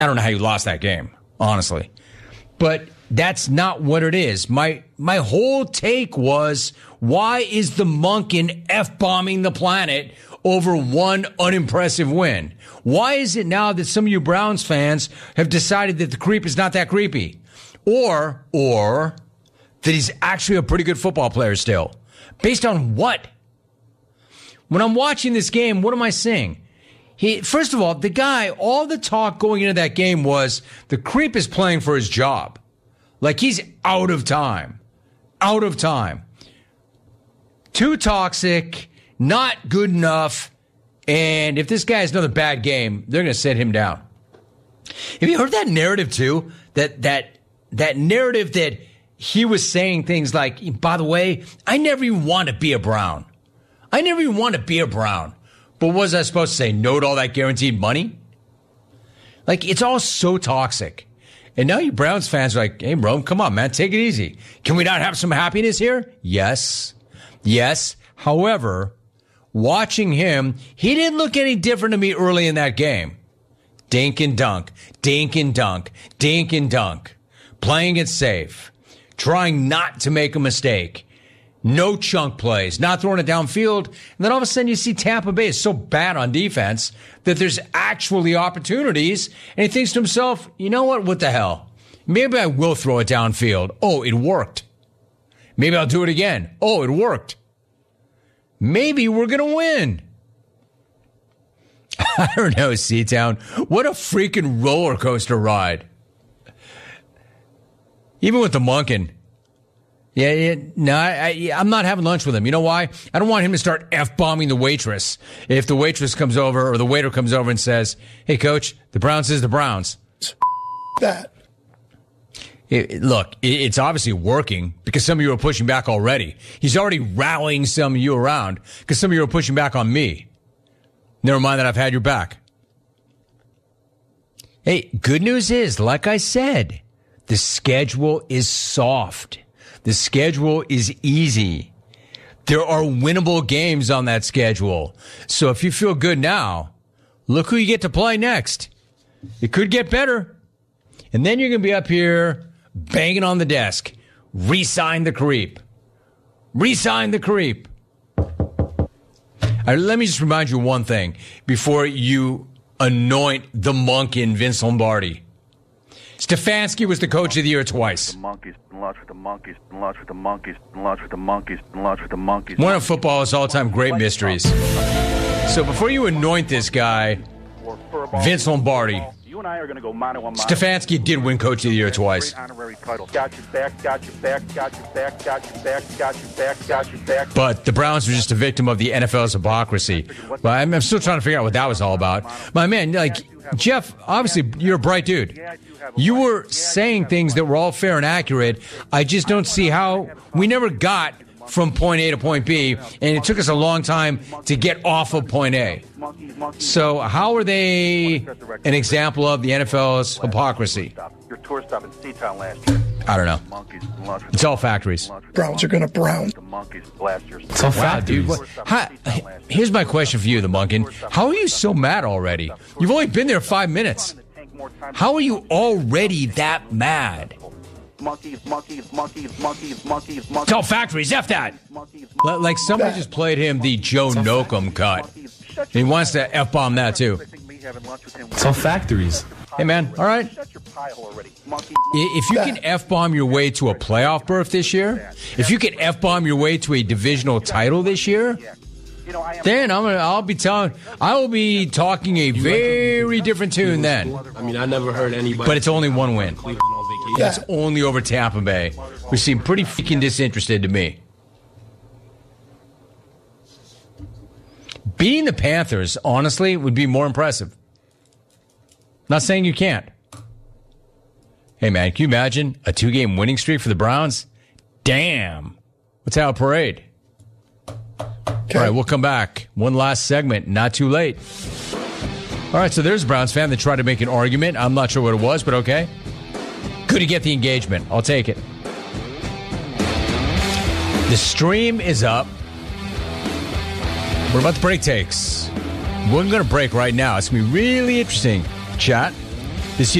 I don't know how you lost that game, honestly. But that's not what it is. My whole take was, why is the Monken F-bombing the planet over one unimpressive win? Why is it now that some of you Browns fans have decided that the creep is not that creepy? Or that he's actually a pretty good football player still? Based on what? When I'm watching this game, what am I seeing? First of all, the guy, all the talk going into that game was the creep is playing for his job. Like he's out of time. Out of time. Too toxic, not good enough, and if this guy has another bad game, they're going to sit him down. Have you heard that narrative too? That narrative that he was saying things like, by the way, I never even want to be a Brown. I never even want to be a Brown. But what was I supposed to say? No to all that guaranteed money? Like, it's all so toxic. And now you Browns fans are like, hey, Rome, come on, man, take it easy. Can we not have some happiness here? Yes. Yes. However, watching him, he didn't look any different to me early in that game. Dink and dunk, dink and dunk, dink and dunk. Playing it safe. Trying not to make a mistake. No chunk plays, not throwing it downfield. And then all of a sudden you see Tampa Bay is so bad on defense that there's actually opportunities. And he thinks to himself, you know what the hell? Maybe I will throw it downfield. Oh, it worked. Maybe I'll do it again. Oh, it worked. Maybe we're going to win. I don't know, C-Town. What a freaking roller coaster ride. Even with the Monken. I'm not having lunch with him. You know why? I don't want him to start F-bombing the waitress. If the waitress comes over or the waiter comes over and says, hey, coach, the Browns is the Browns. That. Look, it's obviously working because some of you are pushing back already. He's already rallying some of you around because some of you are pushing back on me. Never mind that I've had your back. Hey, good news is, like I said, the schedule is soft. The schedule is easy. There are winnable games on that schedule. So if you feel good now, look who you get to play next. It could get better. And then you're going to be up here banging on the desk. Re-sign the creep. Re-sign the creep. Let me just remind you one thing before you anoint the Monken Vince Lombardi. Stefanski was the coach of the year twice. One of football's all-time great mysteries. So before you anoint this guy, Vince Lombardi, Stefanski did win coach of the year twice. But the Browns were just a victim of the NFL's hypocrisy. But I'm still trying to figure out what that was all about. My man, Jeff, obviously you're a bright dude. You were saying things that were all fair and accurate. I just don't see how we never got from point A to point B, and it took us a long time to get off of point A. So how are they an example of the NFL's hypocrisy? I don't know. It's all factories. Browns are going to Brown. It's all factories. Dude. Here's my question for you, the Monken. How are you so mad already? You've only been there 5 minutes. How are you already that mad? It's all factories. F that. Like somebody just played him the Joe Nocum cut. He wants to F-bomb that too. It's all factories. Hey, man. All right. If you can F-bomb your way to a playoff berth this year, if you can F-bomb your way to a divisional title this year, then I will be talking a very different tune then. I mean, I never heard anybody. But it's only one win. That's only over Tampa Bay, who seem pretty freaking disinterested to me. Beating the Panthers, honestly, would be more impressive. Not saying you can't. Hey, man, can you imagine a 2-game winning streak for the Browns? Damn. Let's have a parade. Okay. All right, we'll come back. One last segment, not too late. All right, so there's a Browns fan that tried to make an argument. I'm not sure what it was, but okay. Good to get the engagement. I'll take it. The stream is up. We're about to break takes. We're going to break right now. It's going to be really interesting. Chat.